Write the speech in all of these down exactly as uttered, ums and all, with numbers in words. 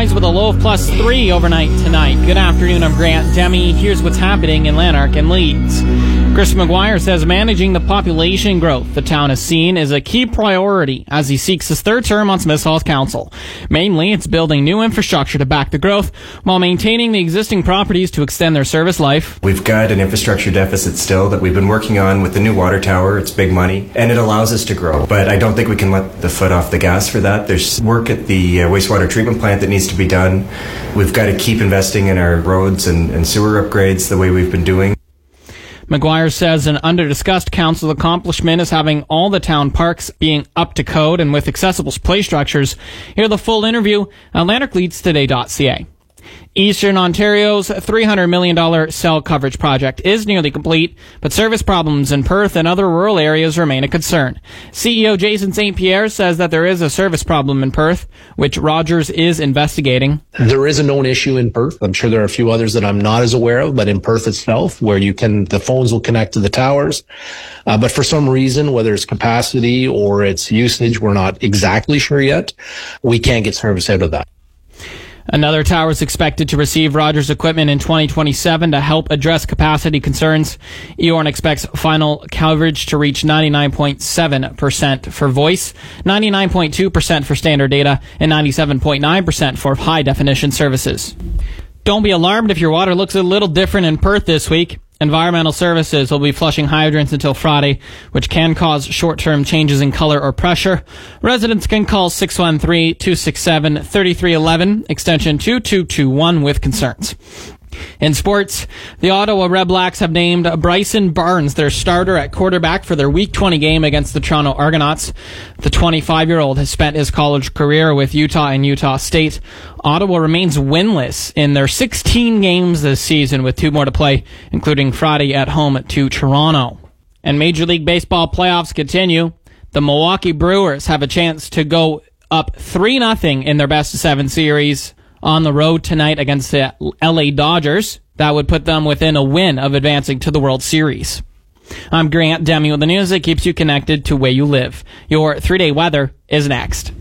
skies with a low of plus three overnight tonight. Good afternoon, I'm Grant Demi. Here's what's happening in Lanark and Leeds. Chris McGuire says managing the population growth the town has seen is a key priority as he seeks his third term on Smiths Falls Council. Mainly, it's building new infrastructure to back the growth while maintaining the existing properties to extend their service life. We've got an infrastructure deficit still that we've been working on with the new water tower. It's big money, and it allows us to grow. But I don't think we can let the foot off the gas for that. There's work at the uh, wastewater treatment plant that needs to be done. We've got to keep investing in our roads and, and sewer upgrades the way we've been doing. McGuire says an under-discussed council accomplishment is having all the town parks being up to code and with accessible play structures. Hear the full interview at lanark leeds today dot c a. Eastern Ontario's three hundred million dollars cell coverage project is nearly complete, but service problems in Perth and other rural areas remain a concern. C E O Jason Saint Pierre says that there is a service problem in Perth, which Rogers is investigating. There is a known issue in Perth. I'm sure there are a few others that I'm not as aware of, but in Perth itself, where you can, the phones will connect to the towers. Uh, but for some reason, whether it's capacity or it's usage, we're not exactly sure yet. We can't get service out of that. Another tower is expected to receive Rogers equipment in twenty twenty-seven to help address capacity concerns. E O R N expects final coverage to reach ninety-nine point seven percent for voice, ninety-nine point two percent for standard data, and ninety-seven point nine percent for high-definition services. Don't be alarmed if your water looks a little different in Perth this week. Environmental Services will be flushing hydrants until Friday, which can cause short-term changes in color or pressure. Residents can call six one three, two six seven, three three one one, extension two two two one with concerns. In sports, the Ottawa Red Blacks have named Bryson Barnes their starter at quarterback for their Week twenty game against the Toronto Argonauts. The twenty-five-year-old has spent his college career with Utah and Utah State. Ottawa remains winless in their sixteen games this season, with two more to play, including Friday at home to Toronto. And Major League Baseball playoffs continue. The Milwaukee Brewers have a chance to go up three nothing in their best of seven series on the road tonight against the L A Dodgers. That would put them within a win of advancing to the World Series. I'm Grant Demi with the news that keeps you connected to where you live. Your three-day weather is next.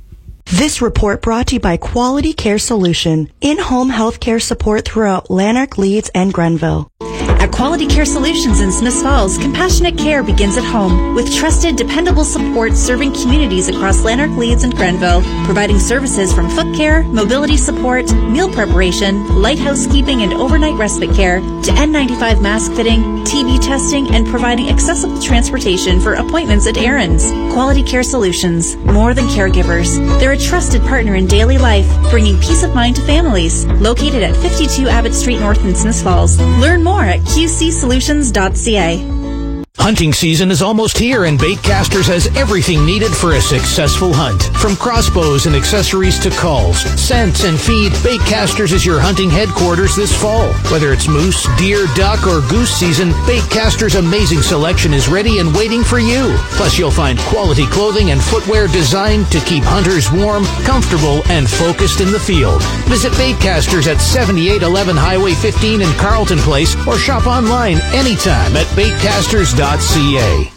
This report brought to you by Quality Care Solution, in-home healthcare support throughout Lanark, Leeds, and Grenville. At Quality Care Solutions in Smiths Falls, compassionate care begins at home with trusted, dependable support serving communities across Lanark, Leeds, and Grenville, providing services from foot care, mobility support, meal preparation, light housekeeping and overnight respite care, to N ninety-five mask fitting, T B testing, and providing accessible transportation for appointments and errands. Quality Care Solutions, more than caregivers. They're a trusted partner in daily life, bringing peace of mind to families. Located at fifty-two Abbott Street North in Smiths Falls. Learn more at q c solutions dot c a. Hunting season is almost here, and Baitcasters has everything needed for a successful hunt. From crossbows and accessories to calls, scents, and feed, Baitcasters is your hunting headquarters this fall. Whether it's moose, deer, duck, or goose season, Baitcasters' amazing selection is ready and waiting for you. Plus, you'll find quality clothing and footwear designed to keep hunters warm, comfortable, and focused in the field. Visit Baitcasters at seventy-eight eleven Highway fifteen in Carlton Place, or shop online anytime at baitcasters dot c a.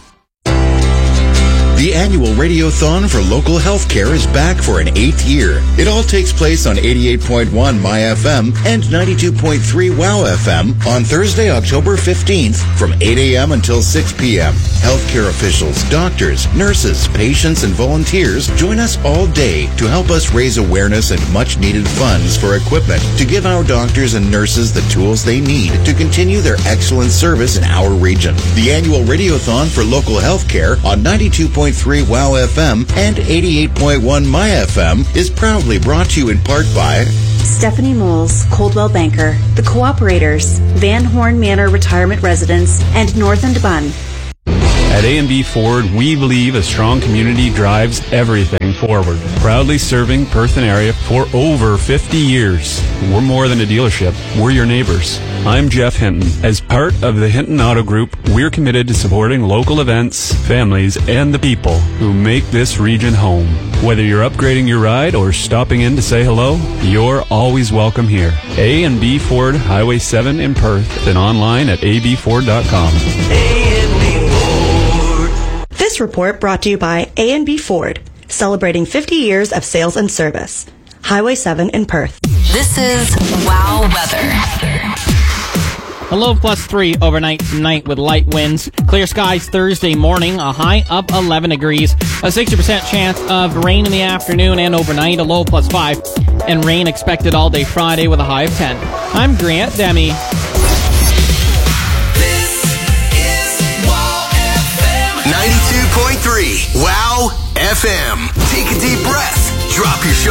The annual Radiothon for local healthcare is back for an eighth year. It all takes place on eighty-eight point one My F M and ninety-two point three Wow F M on Thursday, October fifteenth from eight a.m. until six p.m. Healthcare officials, doctors, nurses, patients, and volunteers join us all day to help us raise awareness and much-needed funds for equipment to give our doctors and nurses the tools they need to continue their excellent service in our region. The annual Radiothon for local healthcare on ninety-two point three Wow F M and eighty-eight point one My F M is proudly brought to you in part by Stephanie Moles, Coldwell Banker, The Cooperators, Van Horn Manor Retirement Residence, and North and Bunn. At A and B Ford, we believe a strong community drives everything forward. Proudly serving Perth and area for over fifty years. We're more than a dealership. We're your neighbors. I'm Jeff Hinton. As part of the Hinton Auto Group, we're committed to supporting local events, families, and the people who make this region home. Whether you're upgrading your ride or stopping in to say hello, you're always welcome here. A and B Ford, Highway seven in Perth, and online at a b ford dot com. This report brought to you by A and B Ford, celebrating fifty years of sales and service. Highway seven in Perth. This is Wow Weather. A low of plus three overnight tonight with light winds. Clear skies Thursday morning, a high up eleven degrees. A sixty percent chance of rain in the afternoon and overnight, a low of plus five. And rain expected all day Friday with a high of ten. I'm Grant Demi. This is Wow F M. ninety-two point three Wow F M. Take a deep breath. Drop your shoulder.